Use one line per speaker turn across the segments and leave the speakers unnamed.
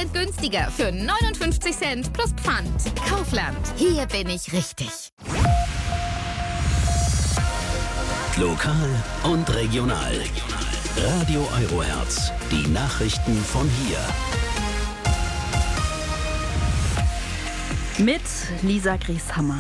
20% günstiger für 59 Cent plus Pfand. Kaufland, hier bin ich richtig.
Lokal und regional. Radio Eurohertz, die Nachrichten von hier.
Mit Lisa Grieshammer.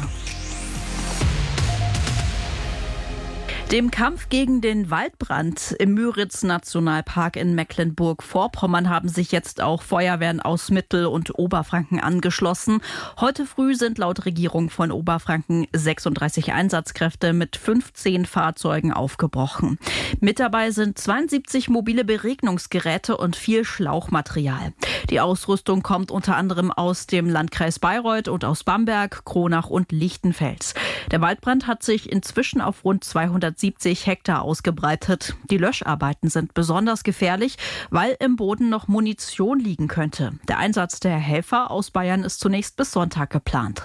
Dem Kampf gegen den Waldbrand im Müritz-Nationalpark in Mecklenburg-Vorpommern haben sich jetzt auch Feuerwehren aus Mittel- und Oberfranken angeschlossen. Heute früh sind laut Regierung von Oberfranken 36 Einsatzkräfte mit 15 Fahrzeugen aufgebrochen. Mit dabei sind 72 mobile Beregnungsgeräte und viel Schlauchmaterial. Die Ausrüstung kommt unter anderem aus dem Landkreis Bayreuth und aus Bamberg, Kronach und Lichtenfels. Der Waldbrand hat sich inzwischen auf rund 270 Hektar ausgebreitet. Die Löscharbeiten sind besonders gefährlich, weil im Boden noch Munition liegen könnte. Der Einsatz der Helfer aus Bayern ist zunächst bis Sonntag geplant.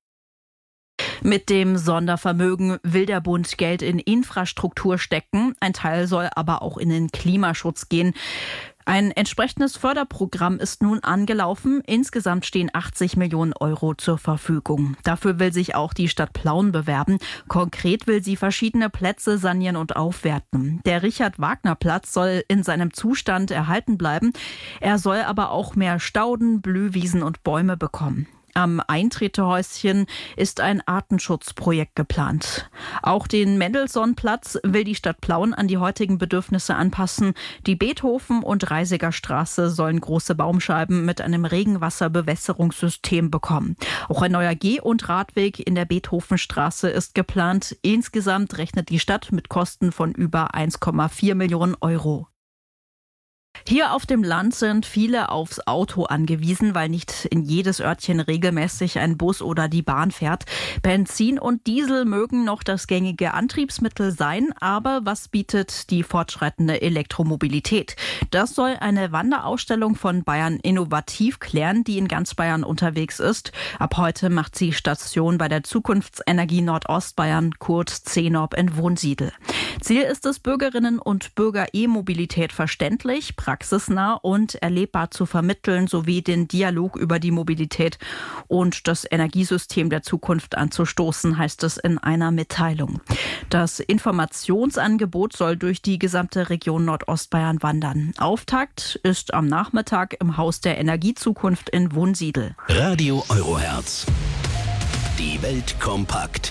Mit dem Sondervermögen will der Bund Geld in Infrastruktur stecken. Ein Teil soll aber auch in den Klimaschutz gehen. Ein entsprechendes Förderprogramm ist nun angelaufen. Insgesamt stehen 80 Millionen Euro zur Verfügung. Dafür will sich auch die Stadt Plauen bewerben. Konkret will sie verschiedene Plätze sanieren und aufwerten. Der Richard-Wagner-Platz soll in seinem Zustand erhalten bleiben. Er soll aber auch mehr Stauden, Blühwiesen und Bäume bekommen. Am Eintretehäuschen ist ein Artenschutzprojekt geplant. Auch den Mendelssohn-Platz will die Stadt Plauen an die heutigen Bedürfnisse anpassen. Die Beethoven- und Reisiger Straße sollen große Baumscheiben mit einem Regenwasserbewässerungssystem bekommen. Auch ein neuer Geh- und Radweg in der Beethovenstraße ist geplant. Insgesamt rechnet die Stadt mit Kosten von über 1,4 Millionen Euro. Hier auf dem Land sind viele aufs Auto angewiesen, weil nicht in jedes Örtchen regelmäßig ein Bus oder die Bahn fährt. Benzin und Diesel mögen noch das gängige Antriebsmittel sein, aber was bietet die fortschreitende Elektromobilität? Das soll eine Wanderausstellung von Bayern Innovativ klären, die in ganz Bayern unterwegs ist. Ab heute macht sie Station bei der Zukunftsenergie Nordostbayern, kurz CENOB in Wunsiedel. Ziel ist es, Bürgerinnen und Bürger E-Mobilität verständlich, praxisnah und erlebbar zu vermitteln, sowie den Dialog über die Mobilität und das Energiesystem der Zukunft anzustoßen, heißt es in einer Mitteilung. Das Informationsangebot soll durch die gesamte Region Nordostbayern wandern. Auftakt ist am Nachmittag im Haus der Energiezukunft in Wunsiedel.
Radio Eurohertz. Die Welt kompakt.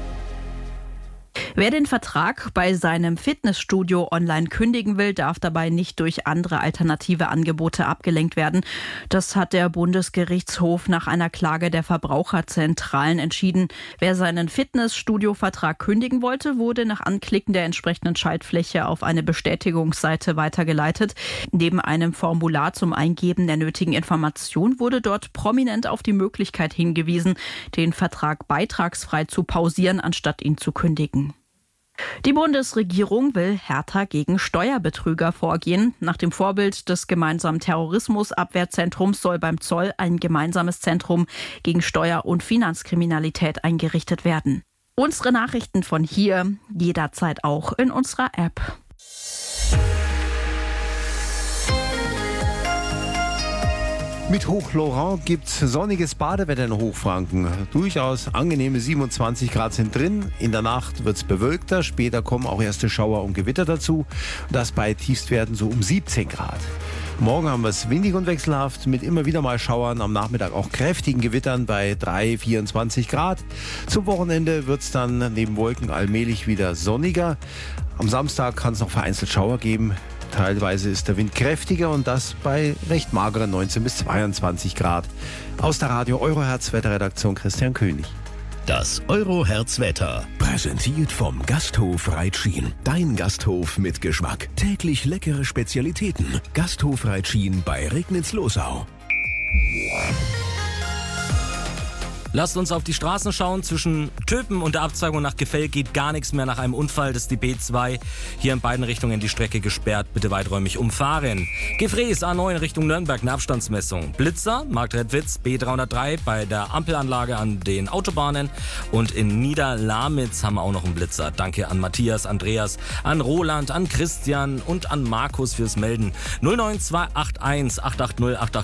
Wer den Vertrag bei seinem Fitnessstudio online kündigen will, darf dabei nicht durch andere alternative Angebote abgelenkt werden. Das hat der Bundesgerichtshof nach einer Klage der Verbraucherzentralen entschieden. Wer seinen Fitnessstudio-Vertrag kündigen wollte, wurde nach Anklicken der entsprechenden Schaltfläche auf eine Bestätigungsseite weitergeleitet. Neben einem Formular zum Eingeben der nötigen Informationen wurde dort prominent auf die Möglichkeit hingewiesen, den Vertrag beitragsfrei zu pausieren, anstatt ihn zu kündigen. Die Bundesregierung will härter gegen Steuerbetrüger vorgehen. Nach dem Vorbild des gemeinsamen Terrorismusabwehrzentrums soll beim Zoll ein gemeinsames Zentrum gegen Steuer- und Finanzkriminalität eingerichtet werden. Unsere Nachrichten von hier jederzeit auch in unserer App.
Mit Hoch Laurent gibt's sonniges Badewetter in Hochfranken. Durchaus angenehme 27 Grad sind drin. In der Nacht wird's bewölkter. Später kommen auch erste Schauer und Gewitter dazu. Das bei Tiefstwerten so um 17 Grad. Morgen haben wir es windig und wechselhaft mit immer wieder mal Schauern. Am Nachmittag auch kräftigen Gewittern bei 24 Grad. Zum Wochenende wird's dann neben Wolken allmählich wieder sonniger. Am Samstag kann es noch vereinzelt Schauer geben. Teilweise ist der Wind kräftiger und das bei recht mageren 19 bis 22 Grad. Aus der Radio Eurohertz Wetterredaktion Christian König.
Das Eurohertz Wetter. Präsentiert vom Gasthof Reitschien. Dein Gasthof mit Geschmack. Täglich leckere Spezialitäten. Gasthof Reitschien bei Regnitz-Losau.
Lasst uns auf die Straßen schauen. Zwischen Töpen und der Abzweigung nach Gefell geht gar nichts mehr nach einem Unfall. Das ist die B2. Hier in beiden Richtungen die Strecke gesperrt. Bitte weiträumig umfahren. Gefrees A9 Richtung Nürnberg, eine Abstandsmessung. Blitzer, Marktredwitz, B303 bei der Ampelanlage an den Autobahnen. Und in Niederlamitz haben wir auch noch einen Blitzer. Danke an Matthias, Andreas, an Roland, an Christian und an Markus fürs Melden. 09281 880 880.